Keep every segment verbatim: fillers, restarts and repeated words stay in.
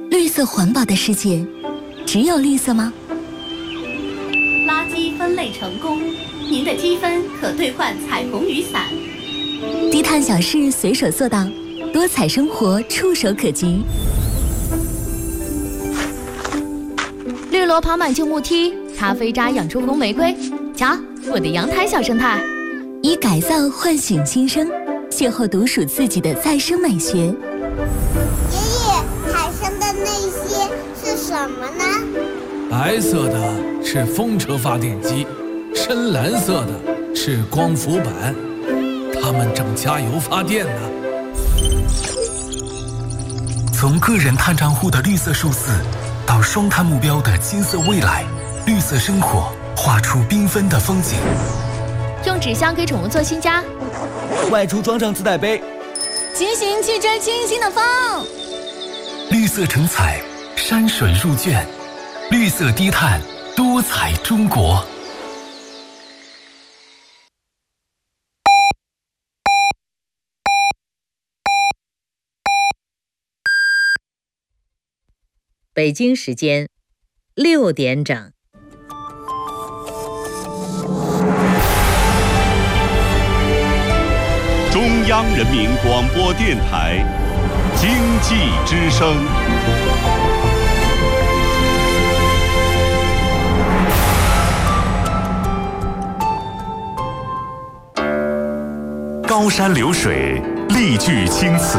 绿色环保的世界，只有绿色吗？ 垃圾分类成功，您的积分可兑换彩虹雨伞。 低碳小事随手做到，多彩生活触手可及。 绿萝爬满旧木梯，咖啡渣养出红玫瑰。瞧，我的阳台小生态。 以改造唤醒新生，邂逅独属自己的再生美学。 爷爷，海上的那些是什么呢？ 白色的是风车发电机，深蓝色的是光伏板，它们正加油发电呢。 从个人碳账户的绿色数字，到双碳目标的金色未来，绿色生活画出缤纷的风景。 用纸箱给宠物做新家， 外出装上自带杯， 骑行去追清新的风。 绿色成彩，山水入卷，绿色低碳，多彩中国。 北京时间六点整。 中央人民广播电台经济之声。高山流水，丽句青词，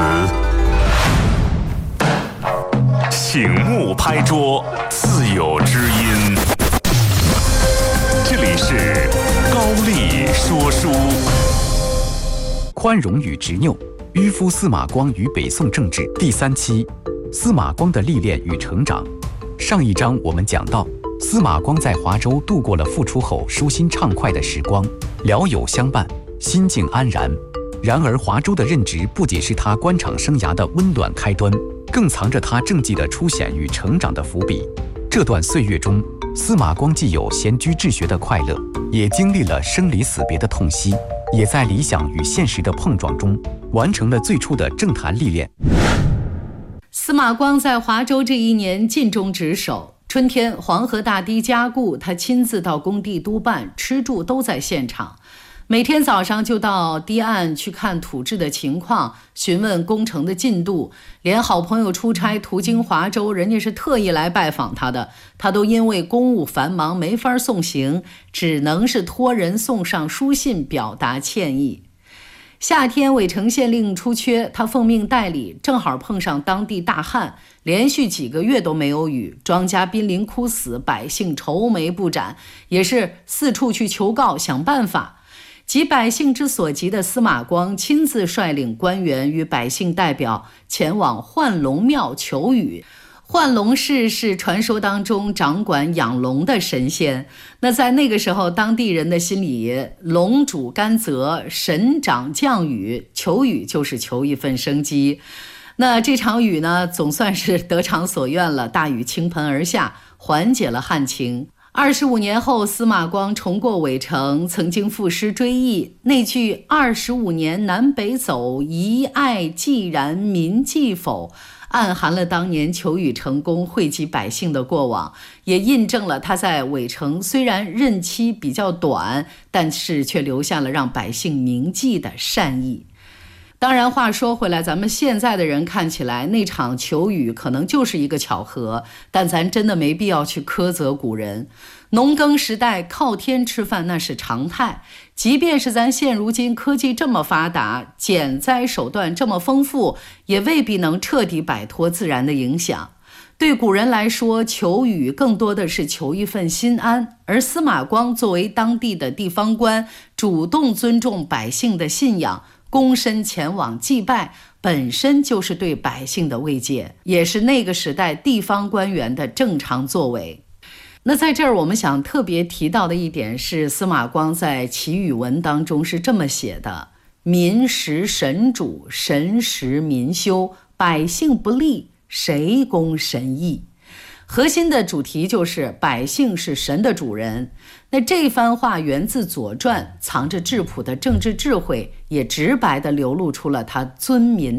醒目拍桌，自有知音。这里是高丽说书。 宽容与执拗，渔夫司马光与北宋政治第三期，司马光的历练与成长。上一章我们讲到，司马光在华州度过了复出后舒心畅快的时光，聊友相伴，心境安然。然而华州的任职不仅是他官场生涯的温暖开端，更藏着他政绩的初显与成长的伏笔。这段岁月中，司马光既有闲居治学的快乐，也经历了生离死别的痛惜，也在理想与现实的碰撞中，完成了最初的政坛历练。 司马光在华州这一年尽忠职守，春天黄河大堤加固，他亲自到工地督办，吃住都在现场。每天早上就到堤岸去看土质的情况，询问工程的进度，连好朋友出差途经华州，人家是特意来拜访他的，他都因为公务繁忙没法送行，只能是托人送上书信表达歉意。夏天韦城县令出缺，他奉命代理，正好碰上当地大旱，连续几个月都没有雨，庄稼濒临枯死，百姓愁眉不展，也是四处去求告想办法。急百姓之所急的司马光亲自率领官员与百姓代表前往幻龙庙求雨。幻龙氏是传说当中掌管养龙的神仙，那在那个时候当地人的心里，龙主甘泽，神掌降雨，求雨就是求一份生机。那这场雨呢，总算是得偿所愿了，大雨倾盆而下，缓解了旱情。二十五年后，司马光重过韦城，曾经赋诗追忆，那句二十五年南北走，遗爱既然民既否，暗含了当年求雨成功惠及百姓的过往，也印证了他在韦城虽然任期比较短，但是却留下了让百姓铭记的善意。当然话说回来，咱们现在的人看起来那场求雨可能就是一个巧合，但咱真的没必要去苛责古人。农耕时代靠天吃饭那是常态，即便是咱现如今科技这么发达，减灾手段这么丰富，也未必能彻底摆脱自然的影响。对古人来说，求雨更多的是求一份心安，而司马光作为当地的地方官，主动尊重百姓的信仰，躬身前往祭拜，本身就是对百姓的慰藉，也是那个时代地方官员的正常作为。那在这儿我们想特别提到的一点是，司马光在祈雨文当中是这么写的：民食神主，神食民休，百姓不利，谁攻神意？核心的主题就是百姓是神的主人。那这番话源自《左传》，藏着质朴的政治智慧，也直白地流露出了他尊民